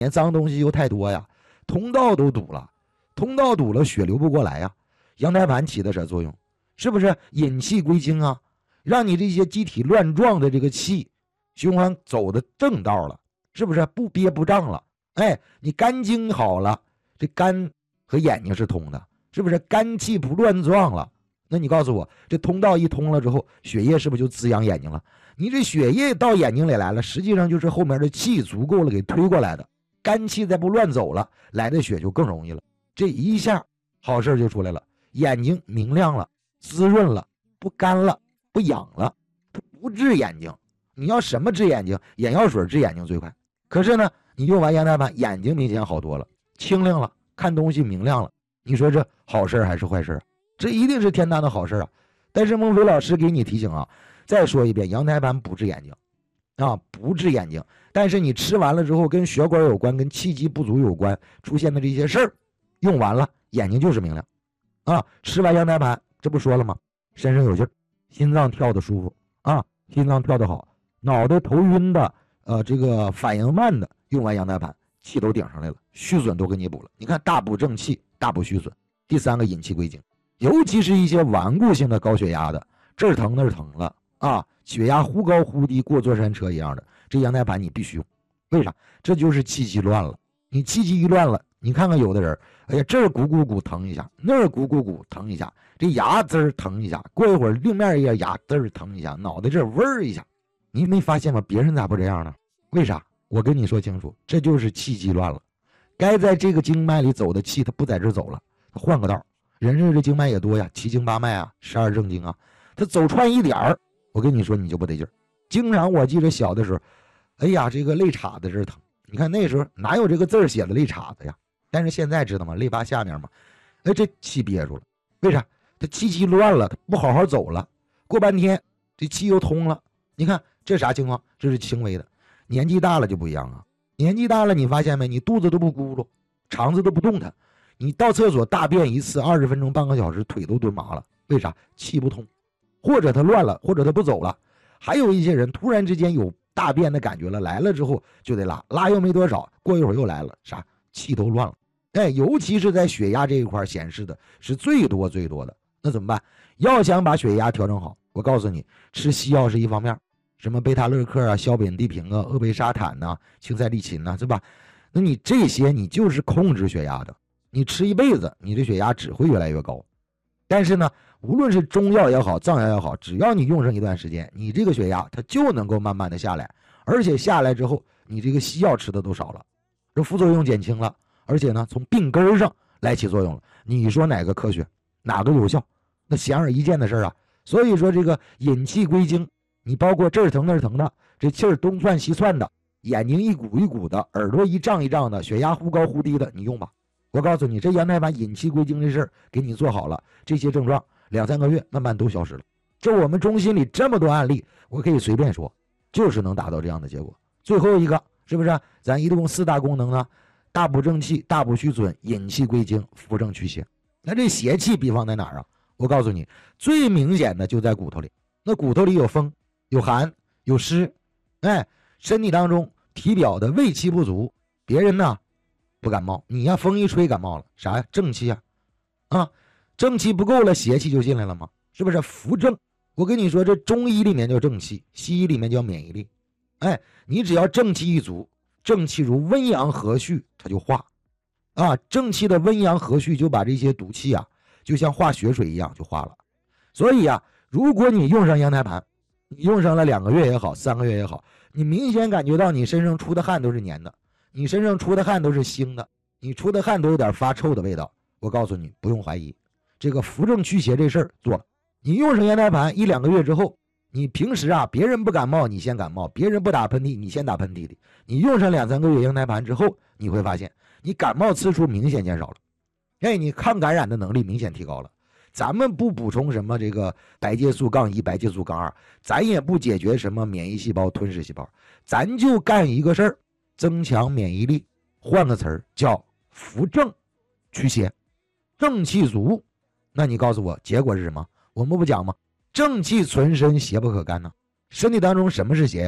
脏东西又太多呀，通道都堵了，通道堵了，血流不过来呀。阳台盘起的啥作用？是不是引气归经啊？让你这些机体乱撞的这个气循环走的正道了，是不是不憋不胀了？哎，你肝经好了，这肝和眼睛是通的，是不是肝气不乱撞了？那你告诉我，这通道一通了之后，血液是不是就滋养眼睛了？你这血液到眼睛里来了，实际上就是后面的气足够了给推过来的，肝气再不乱走了，来的血就更容易了。这一下好事就出来了，眼睛明亮了，滋润了，不干了，不痒了，它不治眼睛。你要什么治眼睛？眼药水治眼睛最快。可是呢，你用完阳台盘，眼睛明显好多了，清亮了，看东西明亮了。你说这好事还是坏事啊？这一定是天大的好事啊！但是孟非老师给你提醒啊，再说一遍，阳台盘不治眼睛啊，不治眼睛。但是你吃完了之后，跟血管有关，跟气机不足有关出现的这些事儿，用完了眼睛就是明亮啊。吃完阳台盘，这不说了吗？身上有劲儿，心脏跳的舒服啊，心脏跳的好，脑袋头晕的，这个反应慢的，用完阳台盘气都顶上来了，虚损都给你补了。你看大补正气，大补虚损。第三个引气归经，尤其是一些顽固性的高血压的，这儿疼那儿疼了啊，血压忽高忽低，过坐山车一样的，这阳台盘你必须用。为啥？这就是气机乱了。你气机一乱了，你看看有的人，哎呀，这儿鼓鼓鼓疼一下，那儿鼓鼓鼓疼一下，这牙滋儿疼一下，过一会儿另面一个牙滋儿疼一下，脑袋这儿嗡儿一下，你没发现吗？别人咋不这样呢？为啥？我跟你说清楚，这就是气机乱了，该在这个经脉里走的气，它不在这走了，它换个道。人这个经脉也多呀，7经8脉啊，12正经啊，它走串一点儿，我跟你说你就不得劲儿。经常我记得小的时候，哎呀，这个肋叉子这儿疼，你看那时候哪有这个字儿写的肋叉子呀？但是现在知道吗？肋巴下面嘛，哎，这气憋住了，为啥？它气机乱了，它不好好走了，过半天这气又通了。你看这啥情况？这是轻微的。年纪大了就不一样啊，年纪大了你发现没？你肚子都不咕噜，肠子都不动弹，你到厕所大便一次20分钟半个小时，腿都蹲麻了。为啥？气不通，或者它乱了，或者它不走了。还有一些人突然之间有大便的感觉了，来了之后就得拉，拉又没多少，过一会儿又来了，啥？气都乱了。哎，尤其是在血压这一块显示的是最多的。那怎么办？要想把血压调整好，我告诉你，吃西药是一方面，什么贝塔乐克啊、硝苯地平啊、鄂贝沙坦呐、青塞利嗪呐，是吧？那你这些你就是控制血压的，你吃一辈子，你的血压只会越来越高。但是呢，无论是中药也好，藏药也好，只要你用上一段时间，你这个血压它就能够慢慢的下来，而且下来之后，你这个西药吃的都少了，这副作用减轻了，而且呢，从病根上来起作用了。你说哪个科学，哪个有效？那显而易见的事啊。所以说这个引气归经，你包括这儿疼那儿疼的，这气儿东窜西窜的，眼睛一鼓一鼓的，耳朵一胀一胀的，血压忽高忽低的，你用吧。我告诉你，这阳台盘引气归经这事儿给你做好了，这些症状2、3个月慢慢都消失了。这我们中心里这么多案例，我可以随便说，就是能达到这样的结果。最后一个是不是咱一共4大功能呢？大补正气，大补虚损，引气归经，扶正祛邪。那这邪气比方在哪儿啊？我告诉你，最明显的就在骨头里。那骨头里有风，有寒，有湿，哎，身体当中体表的胃气不足，别人呢不感冒，你呀风一吹感冒了，啥呀？正气啊，正气不够了，邪气就进来了吗？是不是？扶正，我跟你说，这中医里面叫正气，西医里面叫免疫力。哎，你只要正气一足，正气如温阳和煦，它就化啊。正气的温阳和煦就把这些毒气啊，就像化血水一样就化了。所以啊，如果你用上阳台盘，你用上了2个月也好，3个月也好，你明显感觉到你身上出的汗都是黏的，你身上出的汗都是腥的，你出的汗都有点发臭的味道，我告诉你，不用怀疑，这个扶正祛邪这事儿做了。你用上阳台盘1、2个月之后，你平时啊别人不感冒你先感冒，别人不打喷嚏你先打喷嚏的，你用上2、3个月阳台盘之后，你会发现你感冒次数明显减少了，哎，你抗感染的能力明显提高了。咱们不补充什么这个白介素杠1、白介素杠2，咱也不解决什么免疫细胞、吞噬细胞，咱就干一个事儿，增强免疫力。换个词儿叫扶正祛邪，正气足。那你告诉我结果是什么？我们不讲吗？正气存身，邪不可干呢。身体当中什么是邪呀？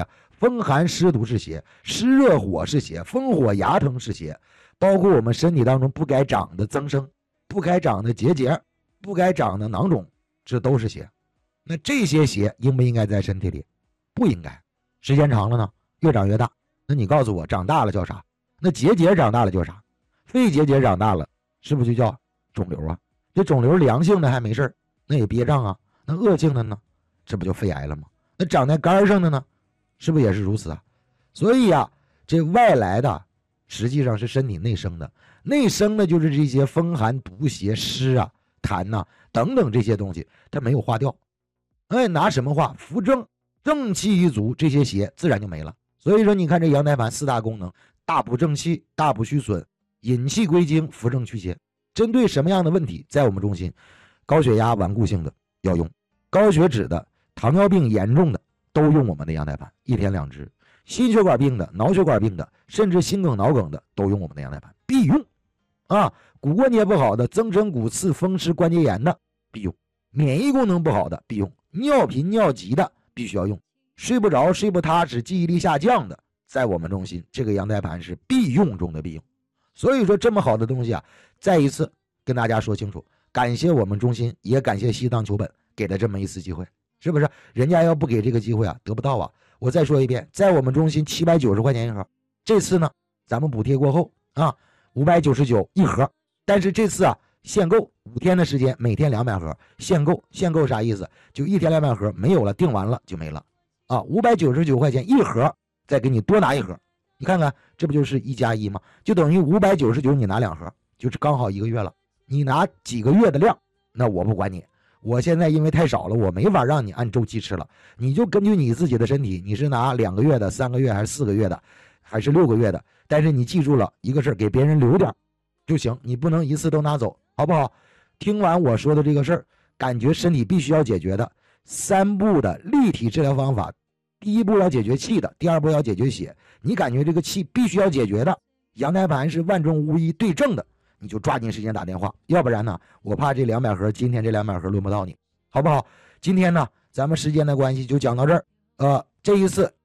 风寒湿毒是邪，湿热火是邪，风火牙疼是邪，包括我们身体当中不该长的增生，不该长的结节，不该长的囊肿，这都是邪。那这些邪应不应该在身体里？不应该。时间长了呢，越长越大。那你告诉我，长大了叫啥？那结节长大了叫啥？肺结节长大了是不是就叫肿瘤啊？这肿瘤良性的还没事，那也憋胀啊。那恶性的呢，这不就肺癌了吗？那长在肝上的呢，是不是也是如此啊？所以啊，这外来的实际上是身体内生的，内生的就是这些风寒毒邪湿啊、痰呐、等等这些东西，它没有化掉。拿什么化？扶正，正气一足，这些邪自然就没了。所以说，你看这羊胎盘4大功能：大补正气、大补虚损、引气归经、扶正祛邪。针对什么样的问题，在我们中心，高血压顽固性的要用，高血脂的、糖尿病严重的都用我们的羊胎盘，1天2支。心血管病的、脑血管病的，甚至心梗、脑梗的都用我们的羊胎盘，必用啊。骨关节不好的、增生骨刺、风湿关节炎的必用，免疫功能不好的必用，尿频尿急的必须要用，睡不着、睡不踏实、记忆力下降的，在我们中心这个羊胎盘是必用中的必用。所以说这么好的东西啊，再一次跟大家说清楚，感谢我们中心，也感谢西藏求本给了这么一次机会，是不是？人家要不给这个机会啊，得不到啊。我再说一遍，在我们中心790块钱一盒，这次呢咱们补贴过后啊，599一盒，但是这次啊限购5天的时间，每天200盒，限购啥意思？就1天200盒没有了，订完了就没了啊，599块钱一盒，再给你多拿一盒。你看看，这不就是1+1吗？就等于599你拿2盒，就是刚好1个月了。你拿几个月的量，那我不管你。我现在因为太少了，我没法让你按周期吃了，你就根据你自己的身体，你是拿2个月的、3个月还是4个月的，还是6个月的？但是你记住了一个事，给别人留点就行，你不能一次都拿走，好不好？听完我说的这个事儿，感觉身体必须要解决的3步的立体治疗方法，第1步要解决气的，第2步要解决血。你感觉这个气必须要解决的，羊胎盘是万中无一对症的，你就抓紧时间打电话，要不然呢，我怕这200盒，今天这200盒轮不到你，好不好？今天呢，咱们时间的关系就讲到这儿。这一次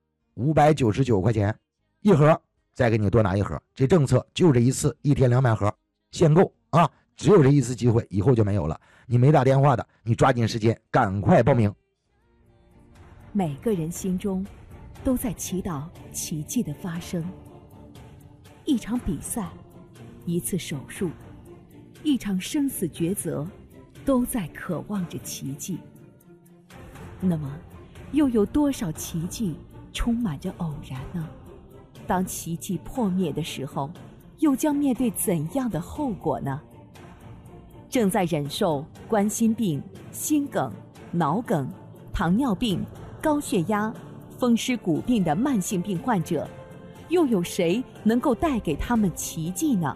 599块钱一盒，再给你多拿一盒，这政策就这一次，1天200盒，限购啊，只有这一次机会，以后就没有了。你没打电话的，你抓紧时间，赶快报名。 每个人心中都在祈祷奇迹的发生。一场比赛，一次手术，一场生死抉择，都在渴望着奇迹。那么，又有多少奇迹充满着偶然呢？当奇迹破灭的时候，又将面对怎样的后果呢？正在忍受冠心病、心梗、脑梗、糖尿病、高血压、风湿骨病的慢性病患者，又有谁能够带给他们奇迹呢？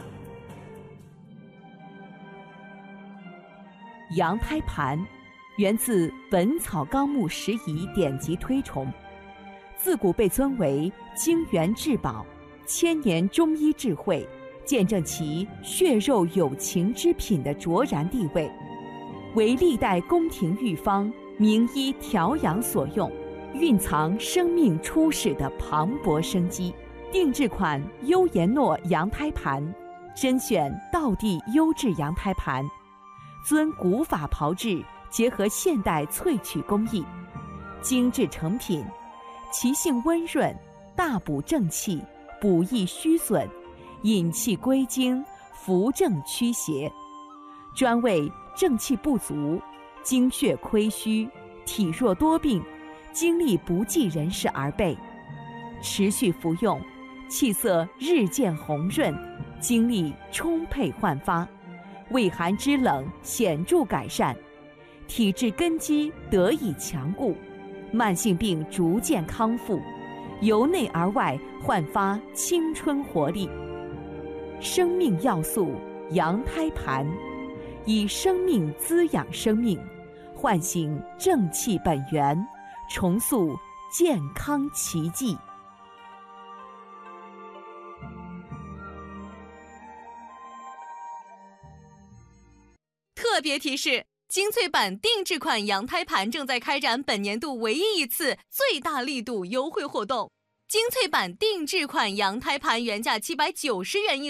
羊胎盘源自《本草纲目拾遗》典籍推崇，自古被尊为精元至宝，千年中医智慧，见证其血肉有情之品的卓然地位，为历代宫廷御方、名医调养所用，蕴藏生命初始的磅礴生机。定制款优颜诺羊胎盘，甄选道地优质羊胎盘，遵古法炮制，结合现代萃取工艺，精致成品，其性温润，大补正气，补益虚损，引气归经，扶正驱邪，专为正气不足、精血亏虚、体弱多病、精力不济人士而备。持续服用，气色日渐红润，精力充沛焕发，畏寒肢冷显著改善，体质根基得以强固，慢性病逐渐康复，由内而外焕发青春活力。生命要素羊胎盘，以生命滋养生命，唤醒正气本源，重塑健康奇迹。 特别提示：精粹版定制款羊胎盘正在开展本年度唯一一次最大力度优惠活动， 精粹版定制款羊胎盘原价790元一